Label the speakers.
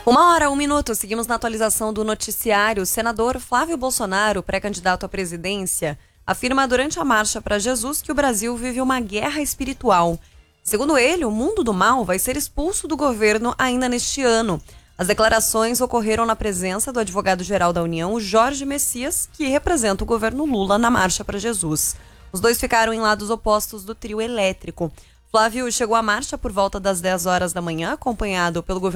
Speaker 1: 1h01, seguimos na atualização do noticiário. O senador Flávio Bolsonaro, pré-candidato à presidência, afirma durante a Marcha para Jesus que o Brasil vive uma guerra espiritual. Segundo ele, o mundo do mal vai ser expulso do governo ainda neste ano. As declarações ocorreram na presença do advogado-geral da União, Jorge Messias, que representa o governo Lula na Marcha para Jesus. Os dois ficaram em lados opostos do trio elétrico. Flávio chegou à marcha por volta das 10 horas da manhã, acompanhado pelo governador